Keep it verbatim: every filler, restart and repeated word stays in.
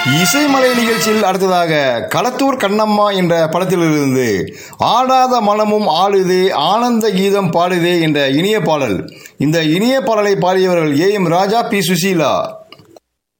இசைமலை நிகழ்ச்சியில் அடுத்ததாக களத்தூர் கண்ணம்மா என்ற படத்திலிருந்து ஆடாத மனமும் ஆளுதே ஆனந்த கீதம் பாடுதே என்ற இனிய பாடல். இந்த இனிய பாடலை பாடியவர்கள் A M Raja, B Susheela.